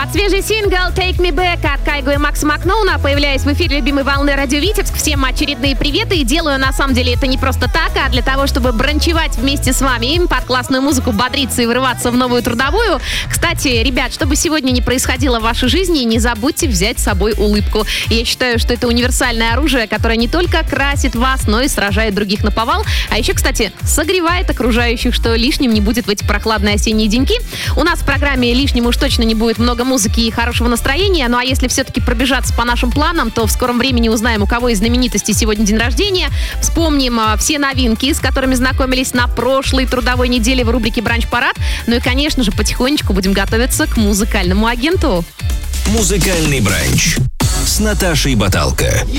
Вот свежий сингл «Take Me Back» от Кайго и Макса Макноуна. Появляюсь в эфире любимой волны Радио Витебск. Всем очередные приветы. И делаю, на самом деле, это не просто так, а для того, чтобы бранчевать вместе с вами, под классную музыку бодриться и вырываться в новую трудовую. Кстати, ребят, что бы сегодня ни происходило в вашей жизни, не забудьте взять с собой улыбку. Я считаю, что это универсальное оружие, которое не только красит вас, но и сражает других наповал. А еще, кстати, согревает окружающих, что лишним не будет в эти прохладные осенние деньки. У нас в программе лишним уж точно не будет много музыки и хорошего настроения. Ну а если все-таки пробежаться по нашим планам, то в скором времени узнаем, у кого из знаменитостей сегодня день рождения. Вспомним все новинки, с которыми знакомились на прошлой трудовой неделе в рубрике «Бранч-парад». Ну и, конечно же, потихонечку будем готовиться к музыкальному агенту. Музыкальный бранч с Наташей Баталко.